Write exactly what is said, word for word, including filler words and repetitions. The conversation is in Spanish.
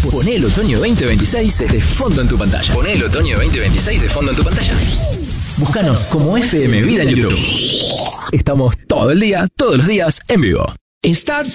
Poné el otoño veinte veintiséis de fondo en tu pantalla. Poné el otoño veinte veintiséis de fondo en tu pantalla. Búscanos como F M Vida en YouTube. Estamos todo el día, todos los días, en vivo. Estar